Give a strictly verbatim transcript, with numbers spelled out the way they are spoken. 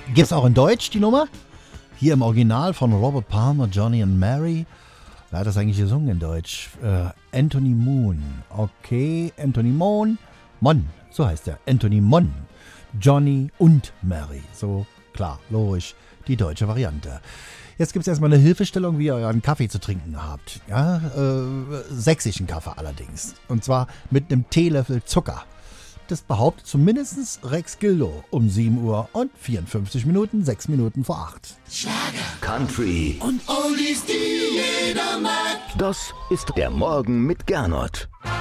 Gibt's auch in Deutsch die Nummer? Hier im Original von Robert Palmer, Johnny and Mary. Wer hat das eigentlich gesungen in Deutsch? Äh, Anthony Moon. Okay, Anthony Moon. Mon, so heißt er. Anthony Mon. Johnny und Mary. So, klar, logisch, die deutsche Variante. Jetzt gibt es erstmal eine Hilfestellung, wie ihr euren Kaffee zu trinken habt. Ja, äh, sächsischen Kaffee allerdings. Und zwar mit einem Teelöffel Zucker. Das behauptet zumindest Rex Gildo um sieben Uhr und vierundfünfzig Minuten, sechs Minuten vor acht. Schlager, Country und Oldies, die jeder mag. Das ist der Morgen mit Gernot.